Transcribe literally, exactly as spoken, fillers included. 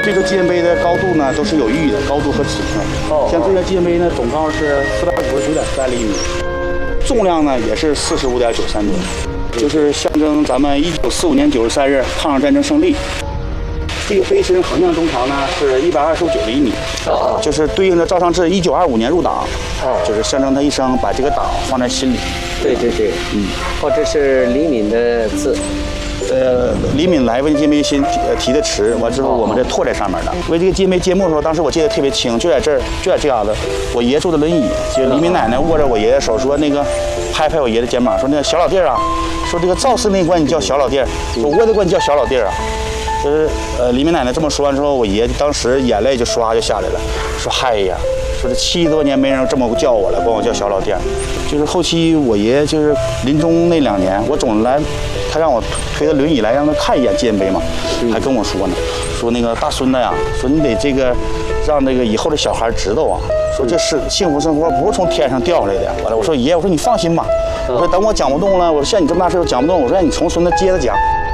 这个纪念碑的高度呢都是有寓意的，高度和尺寸。哦，像这个纪念碑呢，总高是四百五十九点三厘米，重量呢也是四十五点九三吨，就是象征咱们一九四五年九月三日抗日战争胜利。这个碑身横向中长呢是一百二十九厘米，哦，就是对应着赵尚志一九二五年入党，哦，就是象征他一生把这个党放在心里。 对对对，嗯，哦，这是李敏的字。 呃，李敏来为纪念碑新提的词，完之后我们这拓在上面的。为这个纪念碑揭幕的时候，当时我记得特别清，就在这儿，就在这样子。我爷爷坐的轮椅，就李敏奶奶握着我爷爷手，说那个拍拍我爷爷的肩膀，说那个小老弟儿啊，说这个赵四那管你叫小老弟儿，说我得管你叫小老弟儿啊。就是呃，李敏奶奶这么说完之后，我爷爷当时眼泪就唰就下来了，说嗨呀。说这七十多年没人这么叫我了，管我叫小老弟儿。就是后期我爷爷就是临终那两年，我总来，他让我推着轮椅来让他看一眼纪念碑嘛，还跟我说呢，说那个大孙子呀，说你得这个让那个以后的小孩知道啊，说这是幸福生活不是从天上掉下来的。完了，我说爷爷，我说你放心吧，我说等我讲不动了，我说像你这么大岁数讲不动，我说让你从孙子接着讲。